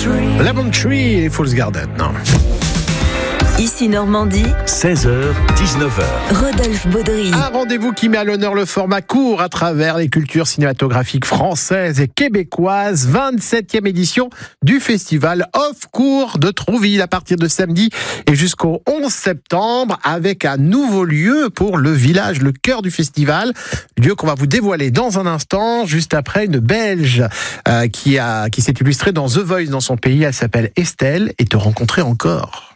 Lemon Tree et Fool's Garden. Ici Normandie, 16h, 19h. Rodolphe Baudry. Un rendez-vous qui met à l'honneur le format court à travers les cultures cinématographiques françaises et québécoises. 27e édition du festival Off Court de Trouville à partir de samedi et jusqu'au 11 septembre avec un nouveau lieu pour le village, le cœur du festival. Lieu qu'on va vous dévoiler dans un instant, juste après une Belge qui s'est illustrée dans The Voice dans son pays. Elle s'appelle Estelle et Te rencontrer encore.